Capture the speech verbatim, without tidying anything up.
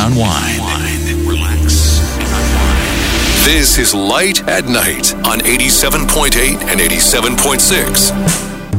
unwind. Relax and unwind. This is Light at Night on eighty-seven point eight and eighty-seven point six.